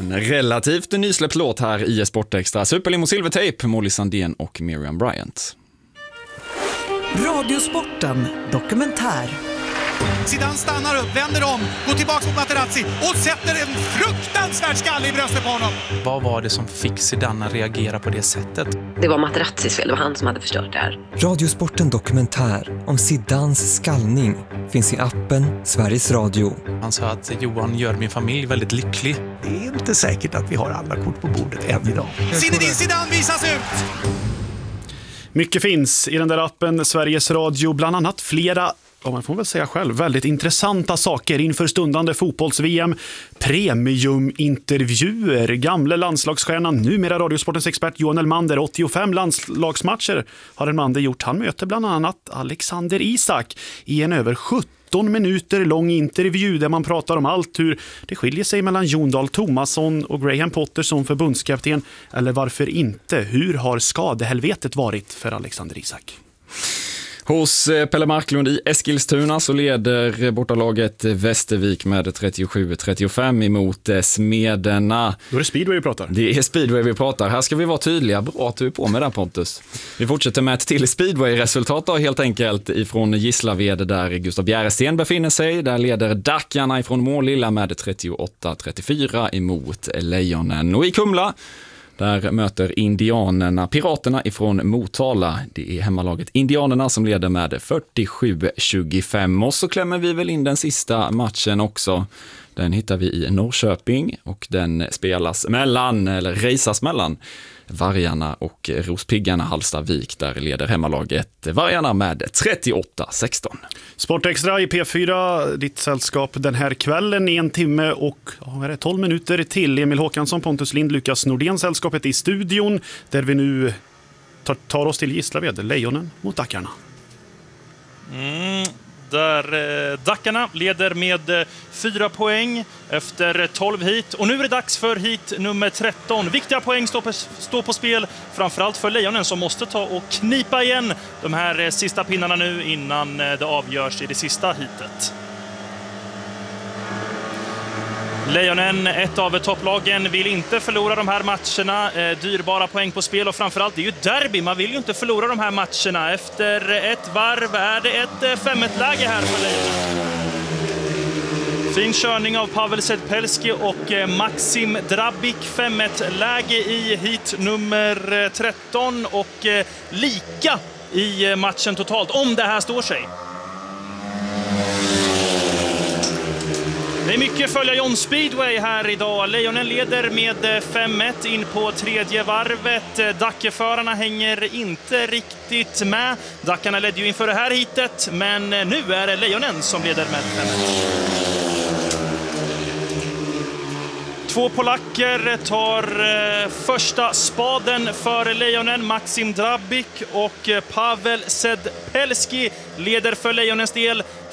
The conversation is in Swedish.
En relativt nysläppt låt här i Sportextra. Superlimo Silvertape, Molly Sandén och Miriam Bryant. Radiosporten dokumentär. Zidane stannar upp, vänder om, går tillbaka mot Materazzi och sätter en fruktansvärd skalle i bröstet på honom. Vad var det som fick Zidane att reagera på det sättet? Det var Materazzis fel, det var han som hade förstört det här. Radiosporten dokumentär om Zidanes skallning finns i appen Sveriges Radio. Han sa att Johan gör min familj väldigt lycklig. Det är inte säkert att vi har alla kort på bordet än idag. Zinedine Zidane visas ut! Mycket finns i den där appen Sveriges Radio, bland annat flera, man får väl säga själv, väldigt intressanta saker inför stundande fotbolls-VM. Premiumintervjuer, gamle landslagsstjärnan, numera Radiosportens expert Johan Elmander, 85 landslagsmatcher har Elmander gjort. Han möter bland annat Alexander Isak i en över 17 minuter lång intervju där man pratar om allt, hur det skiljer sig mellan Jon Dahl Tomasson och Graham Potter som förbundskapten, eller varför inte. Hur har skadehelvetet varit för Alexander Isak? Hos Pelle Marklund i Eskilstuna så leder bortalaget Västervik med 37-35 emot Smederna. Då är det speedway vi pratar. Det är speedway vi pratar. Här ska vi vara tydliga. Bra att du är på med det, Pontus. Vi fortsätter med ett till speedway-resultat då, helt enkelt ifrån Gislaved där Gustav Bjäresten befinner sig. Där leder Dackarna ifrån Målilla med 38-34 emot Lejonen. Och i Kumla där möter indianerna Piraterna ifrån Motala. Det är hemmalaget Indianerna som leder med 47-25. Och så klämmer vi väl in den sista matchen också. Den hittar vi i Norrköping och den spelas raceas mellan Vargarna och Rospiggarna Hallstavik. Där leder hemmalaget Vargarna med 38-16. Sportextra i P4, ditt sällskap den här kvällen i 1 timme och 12 minuter till. Emil Håkansson, Pontus Lind, Lukas Nordén, sällskapet i studion där vi nu tar oss till Gislaved, Lejonen mot Dackarna. Där Dackarna leder med 4 poäng efter 12 hit. Och nu är det dags för hit nummer 13. Viktiga poäng står på spel, framförallt för Lejonen som måste ta och knipa igen de här sista pinnarna nu innan det avgörs i det sista hitet. Lejonen, ett av topplagen, vill inte förlora de här matcherna. Dyrbara poäng på spel och framförallt det är ju derby. Man vill ju inte förlora de här matcherna. Efter ett varv är det ett 5-1-läge här för Lejonen. Fin körning av Pavel Sedpelski och Maxim Drabik. 5-1-läge i hit nummer 13 och lika i matchen totalt om det här står sig. Det är mycket följa John Speedway här idag. Lejonen leder med 5-1 in på tredje varvet. Dackeförarna hänger inte riktigt med. Dackarna ledde ju inför det här hitet, men nu är det Lejonen som leder med 5-1. 2 polacker tar första spaden för Lejonen. Maxim Drabik och Pavel Sedpelski leder för Lejonens del.